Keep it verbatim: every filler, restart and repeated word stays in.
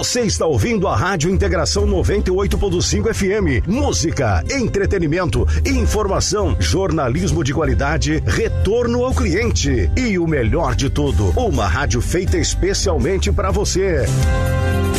Você está ouvindo a Rádio Integração noventa e oito ponto cinco F M. Música, entretenimento, informação, jornalismo de qualidade, retorno ao cliente. E o melhor de tudo, uma rádio feita especialmente para você.